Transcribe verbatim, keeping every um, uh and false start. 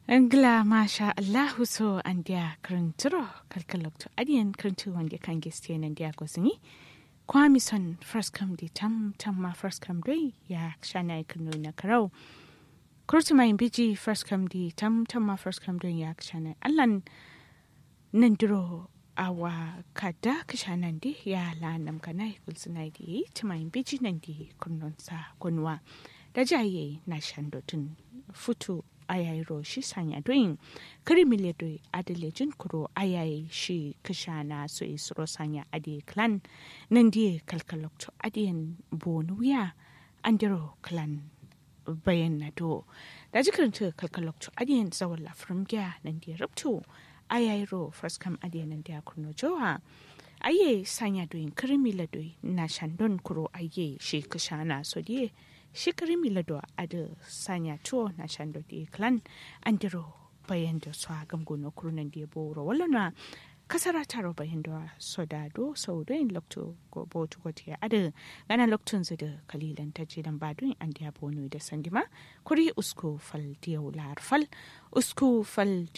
Angla masha Allahu so andia krinturo kalkalokto adian krintu wange kangestian andia gosini kwami son first come di tam tam ma first come doi ya shana ikunu na karau kurtu mai biji first come di tam tam ma first come doi ya shana allan nandiro awa kada kishanan di ya la nam kanai kulsunai di tumai biji nandi kunnon sa kunwa da jaye na shandotun futu ayayi ro shi sanya doyin kirimile doi adalejin kuro ayayi shi kishana so isro sanya adi clan nandi kalkalokto adiyan bonuya andiro clan bayan na do da jikaranta kalkalokto adiyan zawon lafrim gya nandi rubto ayayi ro first come adiyan nandi akurno jowa aye sanya doyin kirimile doi na shandon kuro aye shi kishana so die shikari milado ada sanya to na shando di clan andiro bayan da su agam gono kurunan di boro wallana kasara taro bayan da soda do so do in lokto go botu go tiya ada gana loktun zu da kalilan ta jidan badun an dia bono da sandima kuri usko fal diyo lar fal usko fal